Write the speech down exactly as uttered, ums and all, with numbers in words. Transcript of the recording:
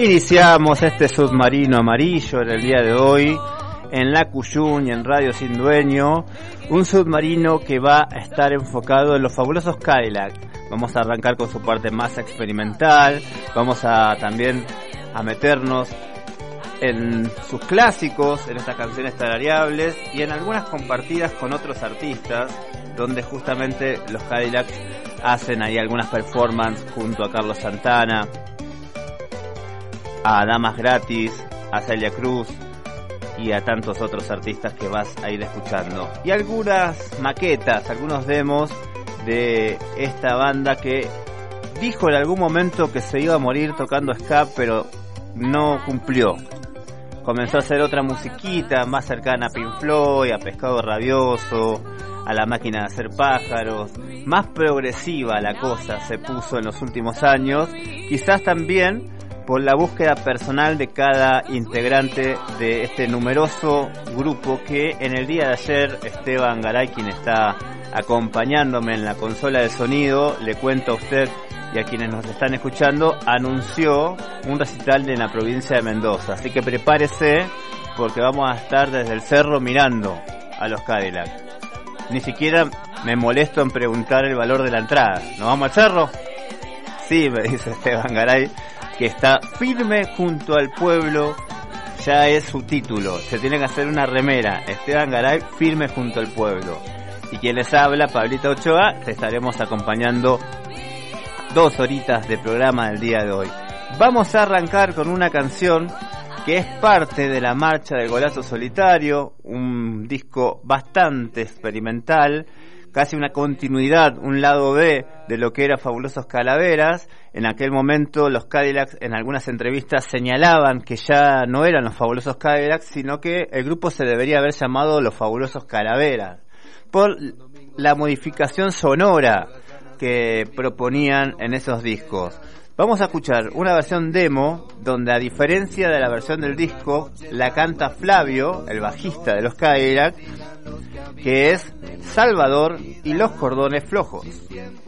Iniciamos este submarino amarillo en el día de hoy en La Cuyún y en Radio Sin Dueño, un submarino que va a estar enfocado en los fabulosos Cadillacs. Vamos a arrancar con su parte más experimental, vamos a también a meternos en sus clásicos, en estas canciones tarareables y en algunas compartidas con otros artistas, donde justamente los Cadillacs hacen ahí algunas performances junto a Carlos Santana, a Damas Gratis, a Celia Cruz y a tantos otros artistas que vas a ir escuchando. Y algunas maquetas, algunos demos de esta banda que dijo en algún momento que se iba a morir tocando ska, pero no cumplió. Comenzó a hacer otra musiquita más cercana a Pink Floyd, a Pescado Rabioso, a La Máquina de Hacer Pájaros. Más progresiva la cosa se puso en los últimos años, quizás también por la búsqueda personal de cada integrante de este numeroso grupo que en el día de ayer Esteban Garay, quien está acompañándome en la consola de sonido, le cuento a usted y a quienes nos están escuchando, anunció un recital en la provincia de Mendoza. Así que prepárese porque vamos a estar desde el cerro mirando a los Cadillacs. Ni siquiera me molesto en preguntar el valor de la entrada. ¿Nos vamos al cerro? Sí, me dice Esteban Garay, que está firme junto al pueblo. Ya es su título, se tiene que hacer una remera. Esteban Garay, firme junto al pueblo. Y quien les habla, Pablito Ochoa, te estaremos acompañando dos horitas de programa del día de hoy. Vamos a arrancar con una canción que es parte de la marcha del Golazo Solitario, un disco bastante experimental, casi una continuidad, un lado B de lo que era Fabulosos Calaveras. En aquel momento los Cadillacs en algunas entrevistas señalaban que ya no eran los Fabulosos Cadillacs, sino que el grupo se debería haber llamado Los Fabulosos Calaveras, por la modificación sonora que proponían en esos discos. Vamos a escuchar una versión demo donde, a diferencia de la versión del disco, la canta Flavio, el bajista de los Cadillacs, que es Salvador y los Cordones Flojos.